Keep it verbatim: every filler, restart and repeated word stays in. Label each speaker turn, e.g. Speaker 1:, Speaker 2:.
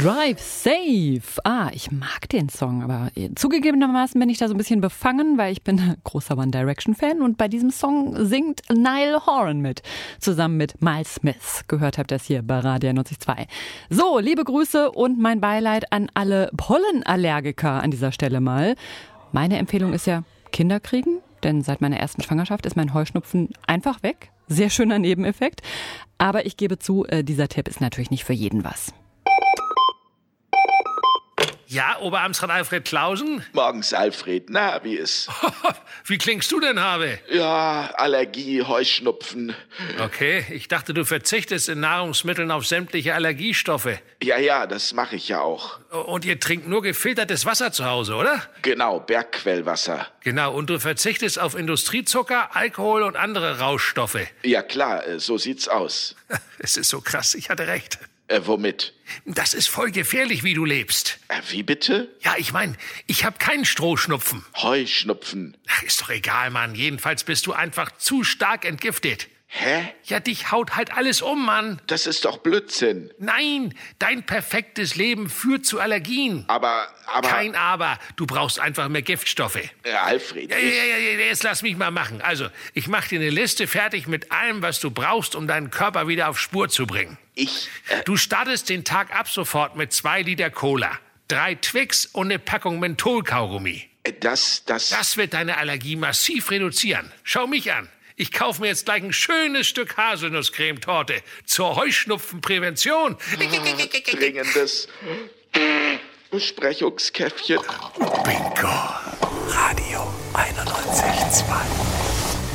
Speaker 1: Drive Safe. Ah, ich mag den Song, aber zugegebenermaßen bin ich da so ein bisschen befangen, weil ich bin großer One Direction Fan und bei diesem Song singt Niall Horan mit, zusammen mit Miles Smith. Gehört habt ihr das hier bei Radio neunzig Komma zwei. So, liebe Grüße und mein Beileid an alle Pollenallergiker an dieser Stelle mal. Meine Empfehlung ist ja Kinder kriegen, denn seit meiner ersten Schwangerschaft ist mein Heuschnupfen einfach weg. Sehr schöner Nebeneffekt. Aber ich gebe zu, dieser Tipp ist natürlich nicht für jeden was.
Speaker 2: Ja, Oberamtsrat Alfred Klausen?
Speaker 3: Morgens, Alfred. Na, wie ist?
Speaker 2: Wie klingst du denn, Habe?
Speaker 3: Ja, Allergie, Heuschnupfen.
Speaker 2: Okay, ich dachte, du verzichtest in Nahrungsmitteln auf sämtliche Allergiestoffe.
Speaker 3: Ja, ja, das mache ich ja auch.
Speaker 2: Und ihr trinkt nur gefiltertes Wasser zu Hause, oder?
Speaker 3: Genau, Bergquellwasser.
Speaker 2: Genau, und du verzichtest auf Industriezucker, Alkohol und andere Rauschstoffe.
Speaker 3: Ja klar, so sieht's aus.
Speaker 2: Es ist so krass, ich hatte recht.
Speaker 3: Äh, womit?
Speaker 2: Das ist voll gefährlich, wie du lebst.
Speaker 3: Äh, wie bitte?
Speaker 2: Ja, ich meine, ich habe keinen Strohschnupfen.
Speaker 3: Heuschnupfen.
Speaker 2: Ach, ist doch egal, Mann. Jedenfalls bist du einfach zu stark entgiftet.
Speaker 3: Hä?
Speaker 2: Ja, dich haut halt alles um, Mann.
Speaker 3: Das ist doch Blödsinn.
Speaker 2: Nein, dein perfektes Leben führt zu Allergien.
Speaker 3: Aber, aber...
Speaker 2: Kein Aber. Du brauchst einfach mehr Giftstoffe.
Speaker 3: Ja, Alfred,
Speaker 2: ja,
Speaker 3: ich...
Speaker 2: ja, ja, ja, jetzt lass mich mal machen. Also, ich mach dir eine Liste fertig mit allem, was du brauchst, um deinen Körper wieder auf Spur zu bringen.
Speaker 3: Ich... Äh...
Speaker 2: Du startest den Tag ab sofort mit zwei Liter Cola, drei Twix und eine Packung Mentholkaugummi.
Speaker 3: Das, das...
Speaker 2: Das wird deine Allergie massiv reduzieren. Schau mich an. Ich kaufe mir jetzt gleich ein schönes Stück Haselnusscremetorte zur Heuschnupfenprävention.
Speaker 3: Oh, dringendes Besprechungskäffchen.
Speaker 2: Bingo. Radio einundneunzig Komma zwei.